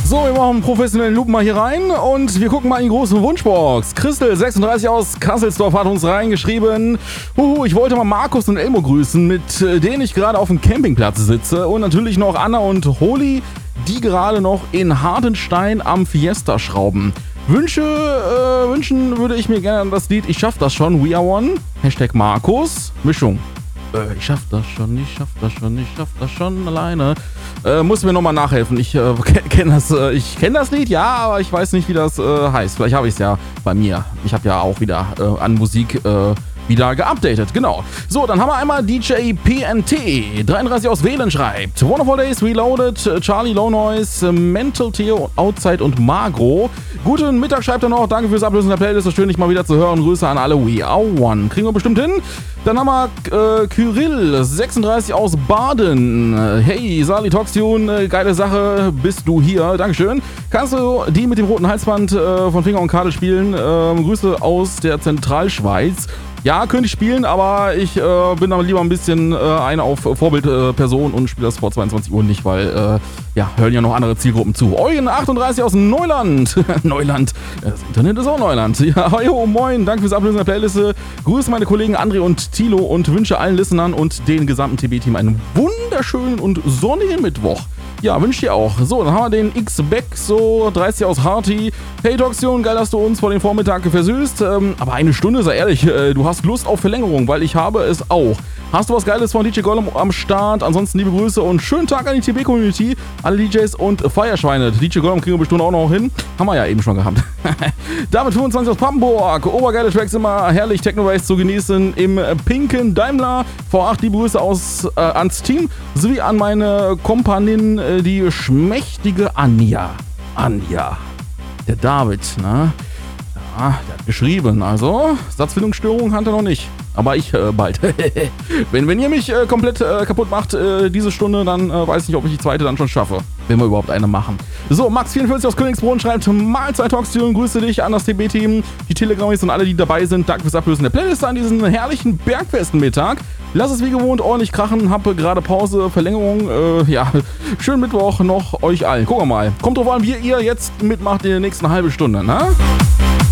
So, wir machen einen professionellen Loop mal hier rein und wir gucken mal in die große Wunschbox. Christel 36 aus Kasselsdorf hat uns reingeschrieben: ich wollte mal Markus und Elmo grüßen, mit denen ich gerade auf dem Campingplatz sitze, und natürlich noch Anna und Holi, die gerade noch in Hartenstein am Fiesta schrauben. Wünschen würde ich mir gerne das Lied Ich schaff das schon, We Are One, Hashtag Markus, Mischung. Ich schaff das schon alleine. Muss mir nochmal nachhelfen. Ich kenne das Lied, ja, aber ich weiß nicht, wie das heißt. Vielleicht habe ich es ja bei mir. Ich habe ja auch wieder an Musik wieder geupdatet, genau. So, dann haben wir einmal DJ PNT, 33 aus Wählen schreibt: Wonderful Days, Reloaded, Charlie Low Noise, Mental Theo, Outside und Magro. Guten Mittag schreibt er noch, danke fürs Ablösen der Playlist, ist schön, dich mal wieder zu hören. Grüße an alle, We Are One. Kriegen wir bestimmt hin. Dann haben wir Kyrill, 36 aus Baden. Hey, Sali Toxtune, geile Sache, bist du hier, Dankeschön. Kannst du die mit dem roten Halsband von Finger und Karte spielen? Grüße aus der Zentralschweiz. Ja, könnte ich spielen, aber ich bin da lieber ein bisschen eine auf Vorbildperson und spiele das vor 22 Uhr nicht, weil hören ja noch andere Zielgruppen zu. Eugen 38 aus Neuland. Neuland. Das Internet ist auch Neuland. Ja, jo, moin, danke fürs Ablösen der Playliste. Grüße meine Kollegen André und Thilo und wünsche allen Listenern und dem gesamten TB-Team einen wunderschönen und sonnigen Mittwoch. Ja, wünsche dir auch. So, dann haben wir den X-Beck, so 30 aus Harty. Hey Toxion, geil, dass du uns vor dem Vormittag versüßt. Aber eine Stunde, sei ehrlich, du hast Lust auf Verlängerung, weil ich habe es auch. Hast du was Geiles von DJ Gollum am Start? Ansonsten liebe Grüße und schönen Tag an die TB-Community, alle DJs und Feierschweine. DJ Gollum kriegen wir bestimmt auch noch hin. Haben wir ja eben schon gehabt. Damit 25 aus Papenburg. Obergeile Tracks, immer herrlich Techno-Race zu genießen im pinken Daimler V8. Liebe Grüße ans Team sowie an meine Kompanin, die schmächtige Anja. Anja. Der David, ne? Ja, der hat geschrieben, also Satzfindungsstörung hat er noch nicht. Aber ich bald. wenn ihr mich komplett kaputt macht diese Stunde, dann weiß ich nicht, ob ich die zweite dann schon schaffe. Wenn wir überhaupt eine machen. So, Max44 aus Königsbrunn schreibt: Mahlzeit Toxtune, grüße dich an das TB-Team, die Telegramis und alle, die dabei sind. Danke fürs Ablösen der Playlist an diesen herrlichen Bergfestenmittag. Lass es wie gewohnt ordentlich krachen, habe gerade Pause, Verlängerung. Schönen Mittwoch noch euch allen. Gucken wir mal. Kommt drauf an, wie ihr jetzt mitmacht in der nächsten halben Stunde, ne?